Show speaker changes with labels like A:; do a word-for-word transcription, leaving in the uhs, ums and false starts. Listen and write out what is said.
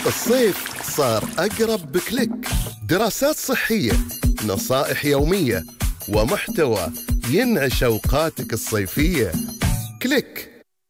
A: الصيف صار أقرب بكليك. دراسات صحية، نصائح يومية، ومحتوى ينعش أوقاتك الصيفية. كليك.